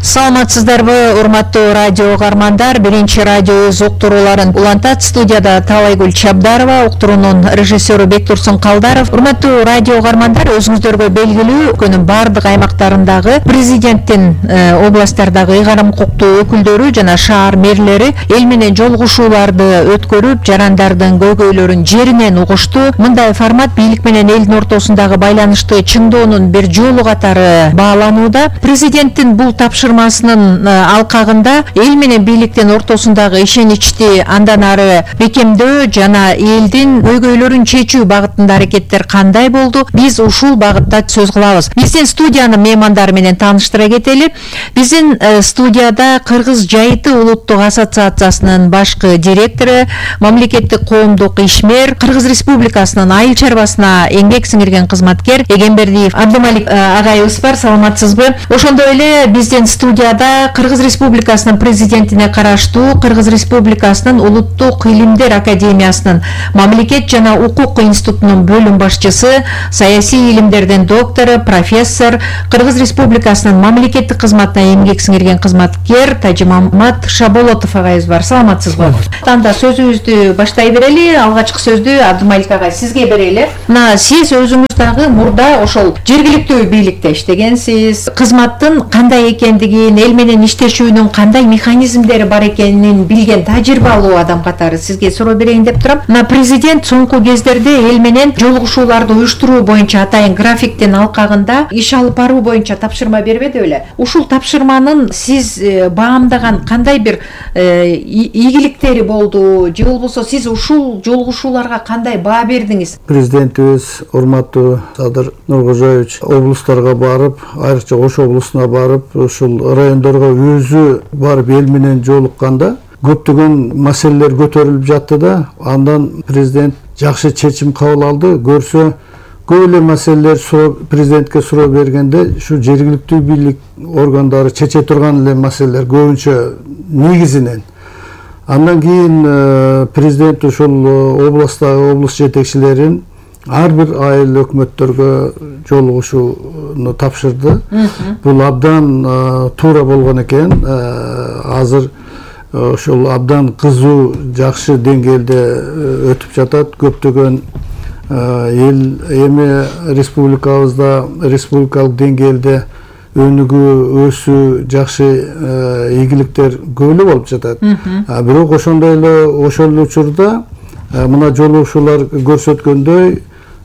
Саламатсыздарбы, урматтуу радио угармандар. Биринчи радио өз уктурууларын улантат. Студияда Талайгүл Чабдарова, уктуруунун режиссеру Бектурсун Калдаров. Урматтуу радио угармандар, өзүңүздөргө белгилүү, өлкөнүн бардык аймактарындагы президенттин областтардагы ыйгарым укуктуу өкүлдөрү жана шаар мэрлери эл менен жолугушууларды өткөрүп, жарандардын көйгөйлөрүн жеринен угушту. Мындай формат бийлик менен элдин ортосундагы байланышты чыңдоонун бир жолу катары бааланууда. Президенттин бул тапшырмасынын алкагында эл менен бийликтин ортосундагы ишеничти андан ары бекемдөө жана элдин көйгөйлөрүн чечүү багытында аракеттер кандай болду? Биз ушул багытта сөз кылабыз. Биздин студиянын меймандары менен тааныштыра кетели. Биздин студияда Кыргыз жайыты улуттук ассоциациясынын башкы директору, мамлекеттик коомдук ишмер, Кыргыз Республикасынын айыл чарбасына эмгек сиңирген кызматкер Эгембердиев Абдымалик агайыбыз бар. Саламатсызбы? Ошондой эле биздин студияда Кыргыз Республикасынын президентине караштуу Кыргыз Республикасынын улуттук илимдер академиясынын мамлекет жана укук институтунун бөлүм башчысы, саясий илимдердин доктору, профессор, Кыргыз Республикасынын мамлекеттик кызматына эмгек сиңирген кызматкер Тажимамат Шаболотов агайыбыз бар. Саламатсызбы? Танда сөзүбүздү баштай берели. Алгачкы сөздү Абдымалик агай сизге берели. Мына сиз өзүңүз дагы мурда ошол жергиликтүү бийликте иштегенсиз. Кызматтын кандай экендигин, эл менен иштешүүнүн кандай механизмдери бар экенин билген тажрыйбалуу адам катары сизге суроо берейин деп турам. Мына президент соңку кездерде эл менен жолугушууларды уюштуруу боюнча атайын графиктин алкагында иш алып баруу боюнча тапшырма бербеди беле? Ушул тапшырманын сиз баамдаган кандай бир ийгиликтери болду? Же болбосо сиз ушул жолугушууларга кандай баа бердиңиз? Президентибиз урматтуу Садыр Нуркожоевич облустарга барып, айрыкча Ош облусуна барып, ушул райондорго өзү барып эл менен жолукканда көптөгөн маселелер көтөрүлүп жатты да, андан президент жакшы чечим кабыл алды. Көрсө көп эле маселелер президентке суроо бергенде ушу жергиликтүү бийлик органдары чече турган эле маселелер көбүнчө негизинен. Андан кийин президент ушул облус жетекчилерин ар бир айыл өкмөттөргө жолугушууну тапшырды. Бул абдан туура болгон экен. Азыр ошол абдан кызуу, жакшы деңгээлде өтүп жатат. Көптөгөн эл эми республикабызда республикалык деңгээлде өнүгүү, өсүү, жакшы ийгиликтер көп эле болуп жатат. Бирок ошондой эле ошол учурда мына жолугушуулар көрсөткөндөй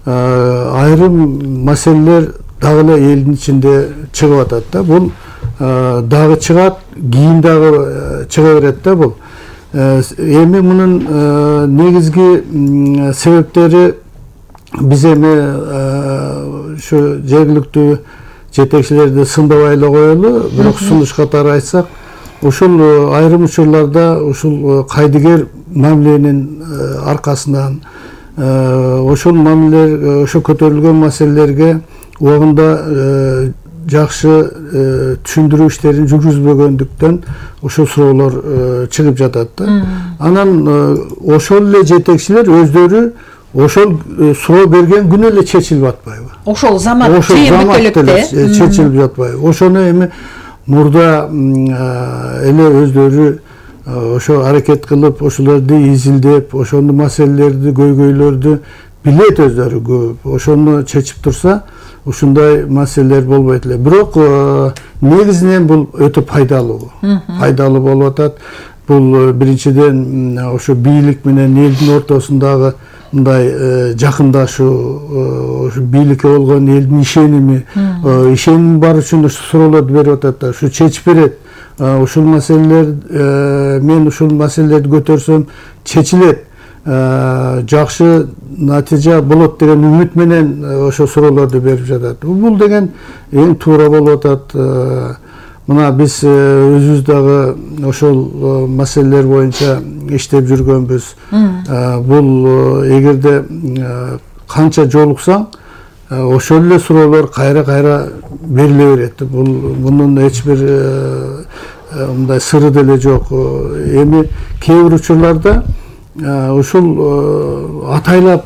айрым маселелер дагы эле элдин ичинде чыгып атат да. Бул дагы чыгат, кийин дагы чыга берет да бул. Эми мунун негизги себептери биз эми ушу жергиликтүү жетекчилерди сындабай эле коелу, бирок сунуш катары айтсак, ушул айрым учурларда ушул кайдыгер мамиленин аркасынан ошол мамилелер, ошо көтөрүлгөн маселелерге убагында жакшы түшүндүрүү иштерин жүргүзбөгөндүктөн ошол суроолор чыгып жатат да. Анан ошол эле жетекчилер өздөрү ошол суроо берген күнү эле чечилип атпайбы? Ошол замат чечилип жатпайбы? Ошону эми мурда эле өздөрү ошо аракет кылып, ошолорду изилдеп, ошону маселелерди, көйгөйлөрдү билет өздөрү көп. Ошону чечип турса, ушундай маселелер болбойт эле. Бирок негизинен бул өтө пайдалуу. Пайдалуу болуп атат. Бул биринчиден ошо бийлик менен элдин ортосундагы мындай жакындашуу, ошо бийликке болгон элдин ишеними, ишеним бар үчүн суроолорду берип атат да, ушу чечип берет. Ушул маселелер, мен ушул маселелерди көтөрсөм чечилет, жакшы натыйжа болот деген үмүт менен ошо суроолорду берип жатат. Бул деген эң туура болуп атат. Мына биз өзүбүз дагы ошол маселелер боюнча иштеп жүргөнбүз. Бул эгерде канча жолуксаң, ошол эле суроолор кайра бериле берет. Мунун эч бир мындай сыры деле жок. Эми кээ бир учурларда ушул атайлап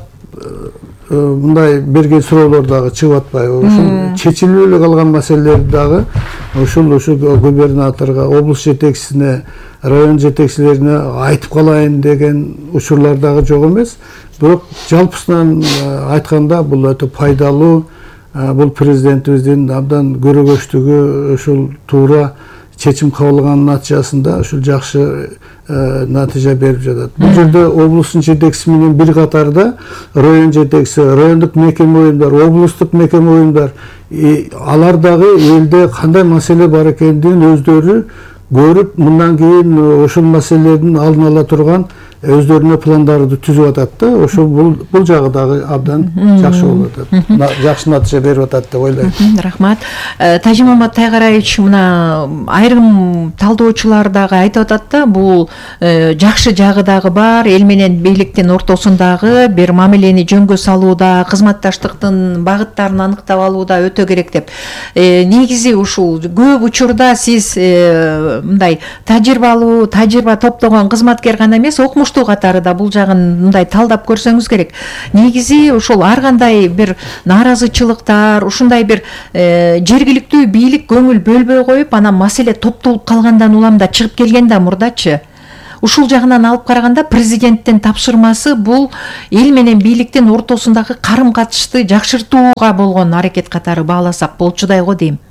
мындай берген суроолор дагы чыгып атпайбы? Ушул чечилбей эле калган маселелер дагы ошол губернаторго, облус жетекчисине, район жетекчилерине айтып калайын деген учурлар дагы жок эмес. Бирок жалпысынан айтканда бул өтө пайдалуу, бул президентибиздин абдан көрөгөчтүгү, ушул туура чечим кабылганын натыйжасында ушул жакшы натыйжа берип жатат. Бул жерде облустун жетекчиси менен бир катарда район жетекчиси, райондук мекеме уюмдар, облустук мекеме уюмдар, алар дагы элде кандай маселе бар экендигин өздөрү көрүп, мындан кийин ошол маселелердин алдын ала турган өздөрүнө пландарды түзүп атат да. Ошол бул жагы дагы абдан жакшы болуп атат. Жакшы натыйжа берип атат деп ойлойм. Рахмат. Тажимамат Тайгараевич, мына айрым талдоочулар дагы айтып атат да, бул жакшы жагы дагы бар, эл менен бийликтин ортосундагы бир мамилени жөнгө салууда, кызматташтыктын багыттарын аныктап алууда өтө керек деп. Негизи ушул көп учурда сиз мындай тажрыйба топтогон кызматкер гана эмес, окумуштуу катары да бул жагын мындай талдап көрсөңүз керек. Негизи ошол ар кандай бир нааразычылыктар, ушундай бир жергиликтүү бийлик көңүл бөлбөй коюп, анан маселе топтолуп калгандан улам да чыгып келген да мурдачы. Ушул жагынан алып караганда президенттин тапшырмасы бул эл менен бийликтин ортосундагы карым катышты жакшыртууга болгон аракет катары бааласак болчудай го дейм.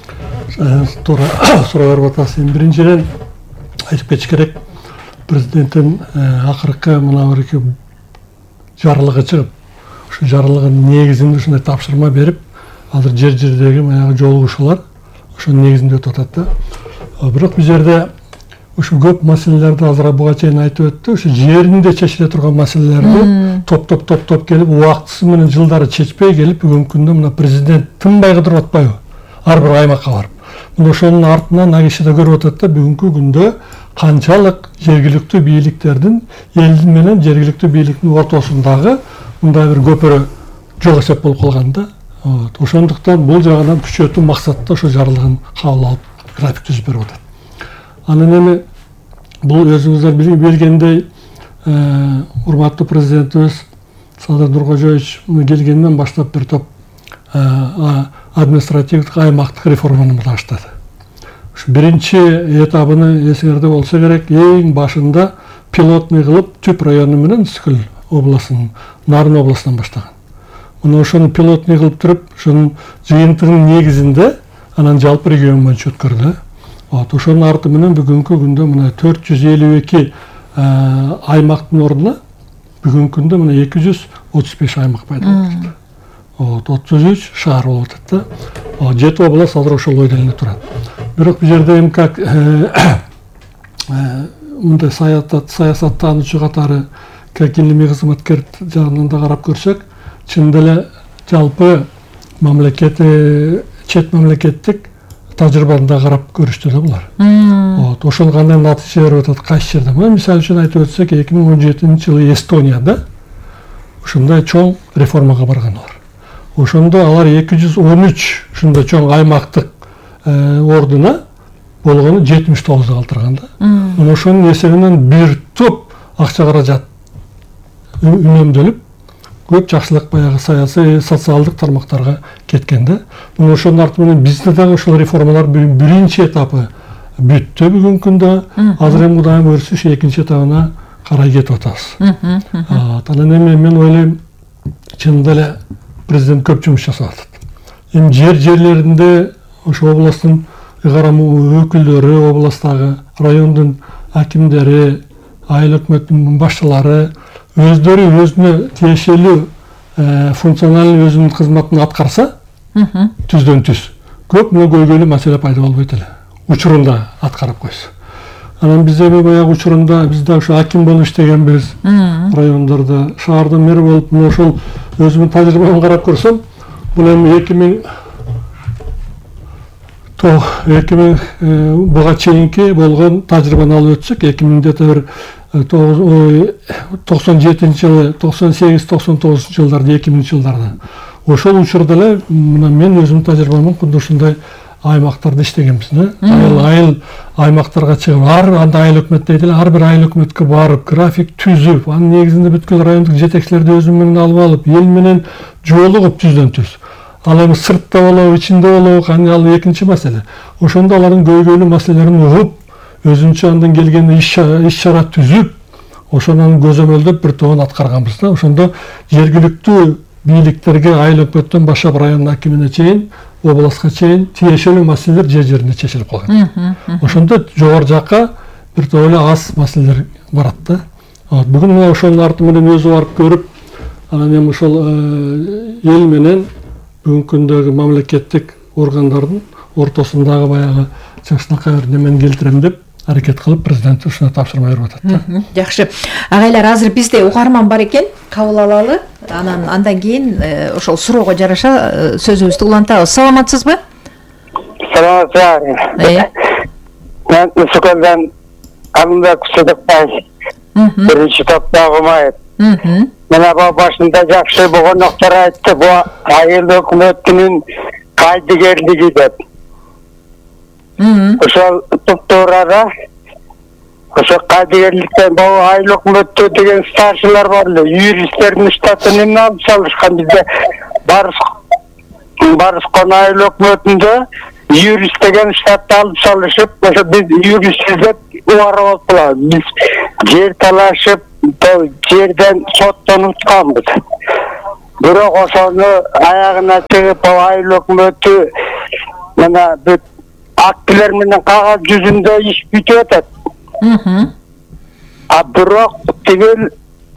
Туура суроо берип атасыз. Биринчиден айтып кетиш керек, президенттин акыркы мына бир жарлыгы чыгып, ушу жарлыгынын негизинде ушундай тапшырма берип, азыр жер-жердеги баягы жолугушуулар ошонун негизинде өтүп атат да. Бирок бул жерде ушу көп маселелерди азыр буга чейин айтып өттү. Ушу жеринде чечиле турган маселелерди топ келип, убактысы менен жылдары чечпей келип, бүгүнкү күндө мына президент тынбай кыдырып атпайбы? Ар бир аймакка барып. Мына ошонун артынан ак киши да көрүп атат да, бүгүнкү күндө канчалык жергиликтүү бийликтердин эл менен жергиликтүү бийликтин ортосундагы мындай бир көпүрө жок эсеп болуп калган да. Ошондуктан бул жагынан күчөтүү максатта ошо жарлыгын кабыл алып, график түзүп берип атат. Анан эми бул өзүңүздөр билгендей, урматтуу президентибиз Садыр Нуркожоевич келгенден баштап бир топ административдик аймактык реформаны баштады. Ушу биринчи этабыны эсиңерде болсо керек, эң башында пилотный кылып Түп району менен Үскүл областынын, Нарын областынан баштаган. Мына ошону пилотный кылып туруп, ошонун жыйынтыгынын негизинде анан жалпы регион боюнча өткөрдү. Ошонун арты менен бүгүнкү күндө мына 452 аймактын ордуна бүгүнкү күндө мына 235 аймак пайда болду. 33 шаар болуп атат да. 7 область азыр ошол ойдо эле турат. Бирок бул жерде эми как мындай саясаттануучу катары, как илимий кызматкер жагынан да карап көрсөк, чынында эле жалпы чет мамлекеттик тажрыйбаны да карап көрүштү да булар. Ошол кандай натыйжа берип атат кайсы жерде? Мисалы үчүн айтып өтсөк, 2017-жылы Эстонияда ушундай чоң реформага баргандар. Ошондо алар 213 ушундай чоң аймактык ордуна болгону 79 калтырган да. Мына ошонун эсебинен бир топ акча каражат үнөмдөлүп, көп жакшылык баягы саясий, социалдык тармактарга кеткен да. Мына ошонун арты менен бизде дагы ошол реформалар биринчи этапы бүттү бүгүнкү күндө. Азыр эми Кудайым буйрса ушу экинчи этабына карай кетип атабыз. Анан эми мен ойлойм, чынында эле президент көп жумуш жасап атат. Эми жерлеринде ошо областтын ыйгарым өкүлдөрү, областтагы райондун акимдери, айыл өкмөттүн башчылары өздөрү өзүнө тиешелүү функционалдуу өзүнүн кызматын аткарса, түздөн түз көп көйгөйлүү маселе пайда болбойт эле. Учурунда аткарып койсо. Анан биз эми баягы учурунда биз да ошо аким болуп иштегенбиз, райондордо, шаардын мэри болуп, мына ошол өзүмдүн тажрыйбамды карап көрсөм, бул эми 2000 буга чейинки болгон тажрыйбаны алып өтсөк, 2000 97-жылы, 98-99 жылдарда, 2000-жылдарда. Ошол учурда эле мен өзүмдүн тажрыйбамдын куду ушундай аймактарда иштегенбиз. Айыл аймактарга чыгып, анда айыл өкмөт дейт эле, ар бир айыл өкмөткө барып, график түзүп, анын негизинде бүткүл райондук жетекчилерди өзүм менен алып, эл менен жолугуп түздөн түз. Ал эми сыртта болобу, ичинде болобу, кане ал экинчи маселе. Ошондо алардын көйгөйлүү маселелерин угуп, өзүнчө андан келген иш чара түзүп, ошонун көзөмөлдөп бир тобун аткарганбыз да. Ошондо жергиликтүү бийликтерге айыл өкмөттөн башлап район акимине чейин, областка чейин тиешелүү маселелер жеринде чечилип калган. Ошондо жогору жакка бир топ эле аз маселелер барат да. Бүгүн ошонун арты менен өзү барып көрүп, анан эми ошол эл менен бүгүнкү күндөгү мамлекеттик органдардын ортосундагы баягы чыңчылыкка бир немени келтирем деп аракет кылып президент ушуна тапшырма берип атат да. Жакшы. Агайлар, азыр бизде угарман бар экен, кабыл алалы. Андан кийин ошол суроого жараша сөзүбүздү улантабыз. Саламатсызбы? Саламатсызбы. Мен Ушукалдан Алымбек Сыдыкбай. Биринчи топтогу майып. Мына башында жакшы болгондуктар айтты, бу айыл өкмөтүнүн кайдыгерлиги деп. Ошол туптуурада ошо кайдыгерликтен бул айыл өкмөтү деген старшылар бар эле, юристтердин штатын эмне алып салышкан. Бизде Барыскон айыл өкмөтүндө юрист деген штатты алып салышып, ошо биз юрист деп убара болуп калабыз. Биз жер талашып, жерден соттон утканбыз. Бирок ошону аягына чыгып, айыл өкмөтү мына бүт актилер менен кагаз жүзүндө иш бүтүп атат. Бирок тигил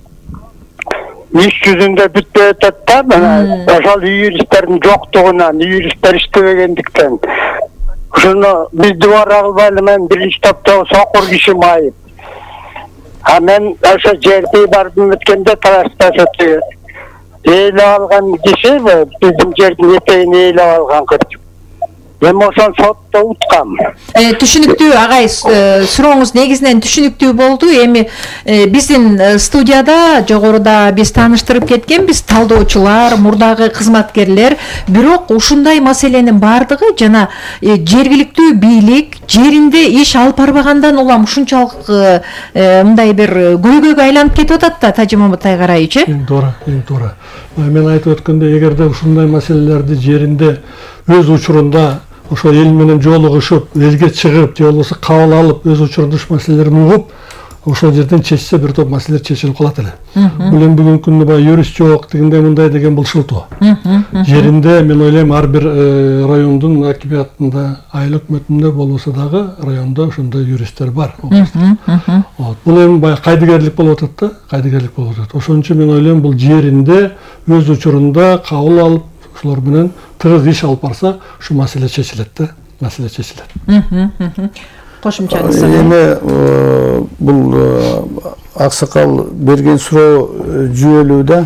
иш жүзүндө бүтпөй атат да. Мына ошол юристтердин жоктугунан, юристтер иштебегендиктен. Ошону бизди убара кылбай эле мен биринчи топтогу сокур киши майып. Мен ошо жерди бардым өткөндө талашташып ээлеп алган киши, биздин жердин этегин ээлеп алган кыз. Эми ошон сотто уткам. Түшүнүктүү агай, сурооңуз негизинен түшүнүктүү болду. Эми биздин студияда жогоруда биз тааныштырып кеткенбиз, талдоочулар, мурдагы кызматкерлер, бирок ушундай маселенин бардыгы жана жергиликтүү бийлик жеринде иш алып барбагандан улам ушунчалык мындай бир көйгөйгө айланып кетип атат да, Тажи Маматай карайчы. Эң туура. Мен айтып өткөндө, эгерде ушундай маселелерди жеринде өз учурунда ошо эл менен жолугушуп, элге чыгып, же болбосо кабыл алып, өз учурунда ушу маселелерин угуп, ошол жерден чечсе бир топ маселелер чечилип калат эле. Бул эми бүгүнкү күндө баягы юрист жок дегенде мындай деген булшылтуу. Жеринде мен ойлойм ар бир райондун акибатында, айыл өкмөтүндө болбосо дагы райондо ошондой юристтер бар. Бул эми баягы кайдыгерлик болуп атат да, кайдыгерлик болуп атат. Ошон үчүн мен ойлойм, бул жеринде өз учурунда кабыл алып, ошолор менен тыгыз иш алып барса, ушу маселе чечилет да, маселе чечилет. Кошумчаңыз. Эми бул аксакал берген суроо жүйөлүү да.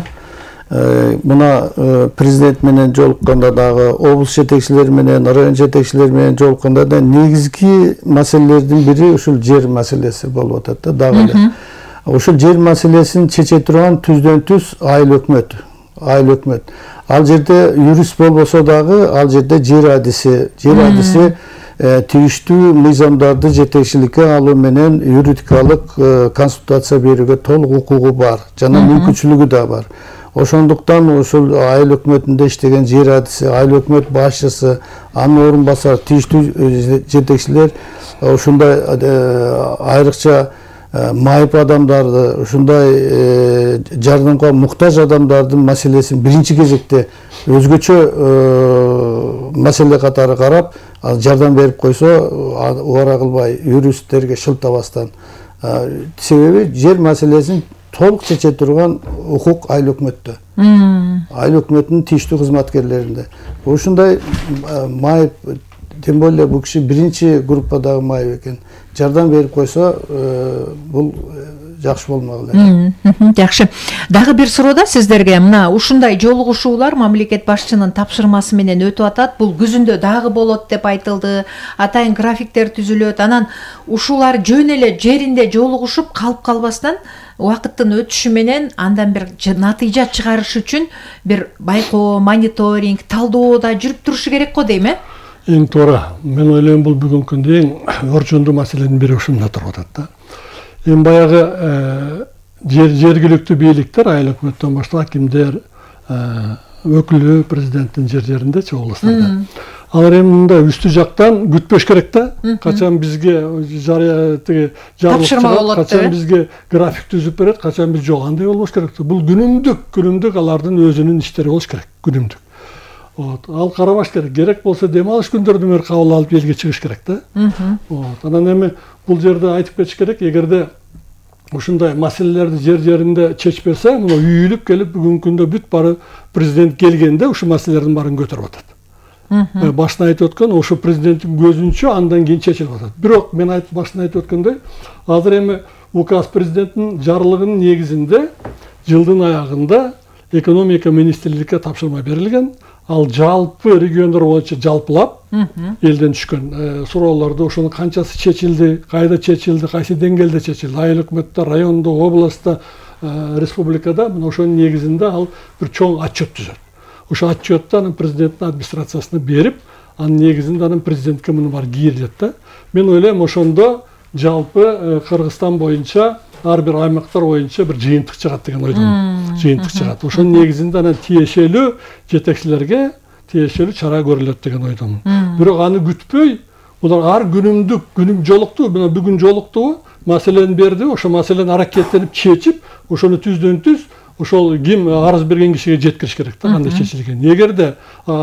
Мына президент менен жолукканда дагы, облус жетекчилери менен, район жетекчилери менен жолукканда да негизги маселелердин бири ушул жер маселеси болуп атат да, дагы эле. Ушул жер маселесин чече турган түздөн түз айыл өкмөт. Ал жерде юрист болбосо дагы, ал жерде жер адиси тийиштүү мыйзамдарды жетекчиликке алуу менен юридикалык консультация берүүгө толук укугу бар, жана мүмкүнчүлүгү да бар. Ошондуктан ушул айыл өкмөтүндө иштеген жер адиси, айыл өкмөт башчысы, анын орун басары, тийиштүү жетекчилер ушундай айрыкча майып адамдарды, ушундай жардамга муктаж адамдардын маселесин биринчи кезекте өзгөчө маселе катары карап, жардам берип койсо, убара кылбай юристтерге шылтабастан. Себеби жер маселесин толук чече турган укук айыл өкмөттө. Айыл өкмөтүнүн тийиштүү кызматкерлеринде. Ушундай майып, тем более бул киши биринчи группадагы майып экен. Жардам берип койсо, бул жакшы болмок эле. Жакшы. Дагы бир суроо сиздерге, мына ушундай жолугушуулар мамлекет башчынын тапшырмасы менен өтүп атат. Бул күзүндө дагы болот деп айтылды. Атайын графиктер түзүлөт. Анан ушулар жөн эле жеринде жолугушуп калып калбастан, убакыттын өтүшү менен андан бир натыйжа чыгарыш үчүн бир байкоо, мониторинг, талдоо да жүрүп турушу керек го дейм, Эң туура. Мен ойлойм, бул бүгүнкү күндө эң орчундуу маселенин бири ушунда туруп атат да. Эми баягы жергиликтүү бийликтер, айыл өкмөттөн баштап акимдер, өкүлү президенттин жерлерindечи областтарда. Алар эми мындай үстү жактан күтпөш керек да. Качан бизге жарыя тиги тапшырма болот, качан бизге график түзүп берет, качан биз жок, андай болбош керек. Бул күнүмдүк алардын өзүнүн иштери болуш керек, күнүмдүк. Ал карабаш керек. Керек болсо дем алыш күндөрдү мөр кабыл алып элге чыгыш керек да. Анан эми бул жерде айтып кетиш керек, эгерде ушундай маселелерди жер-жеринде чечпесе, мына үйүлүп келип бүгүнкү күндө бүт бары президент келгенде ушу маселелердин баарын көтөрүп атат. Башына айтып өткөн ошо президенттин көзүнчө андан кийин чечилип атат. Бирок мен башына айтып өткөндөй, азыр эми указ президенттин жарлыгынын негизинде жылдын аягында экономика министрликке тапшырма берилген. Ал жалпы региондор боюнча жалпылап элден түшкөн суроолорду, ошонун канчасы чечилди, кайда чечилди, кайсы деңгээлде чечилди, айыл өкмөттө, райондо, областта, республикада, мына ошонун негизинде ал бир чоң отчет түзөт. Ошо отчетту анын президенттин администрациясына берип, анын негизинде анын президентке муну бар кийрилет да. Мен ойлойм, ошондо жалпы Кыргызстан боюнча ар бир аймактар боюнча бир жыйынтык чыгат деген ойдомун. Жыйынтык чыгат. Ошонун негизинде анан тиешелүү жетекчилерге тиешелүү чара көрүлөт деген ойдомун. Бирок аны күтпөй, булар ар күнүм жолукту, мына бүгүн жолукту, маселени берди, ошо маселени аракеттенип чечип, ошону түздөн түз ошол ким арыз берген кишиге жеткириш керек да, кандай чечилгенин. Эгерде